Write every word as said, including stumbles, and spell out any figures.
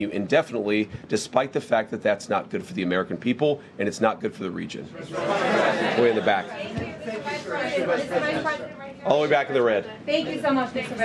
indefinitely, despite the fact that that's not good for the American people and it's not good for the region. Way in the back. All the way back in the red. Thank you so much, Mister